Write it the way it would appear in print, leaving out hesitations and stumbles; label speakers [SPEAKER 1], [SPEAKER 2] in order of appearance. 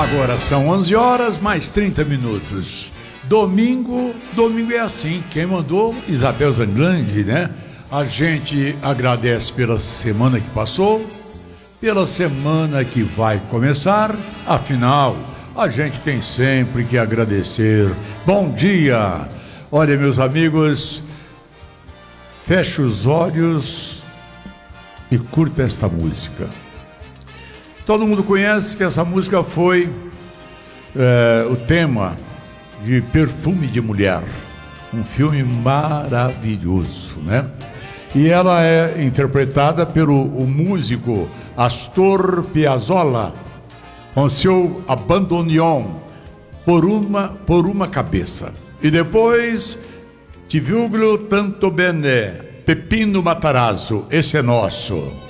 [SPEAKER 1] Agora são 11 horas mais 30 minutos. Domingo é assim. Quem mandou? Isabel Zanglandi, né? A gente agradece pela semana que passou, pela semana que vai começar. Afinal, a gente tem sempre que agradecer. Bom dia! Olha, meus amigos, feche os olhos e curta esta música. Todo mundo conhece que essa música foi o tema de Perfume de Mulher, um filme maravilhoso, né? E ela é interpretada pelo músico Astor Piazzolla com seu Abandonion, por uma cabeça. E depois Ti voglio tanto bene, Peppino Matarazzo, esse é nosso.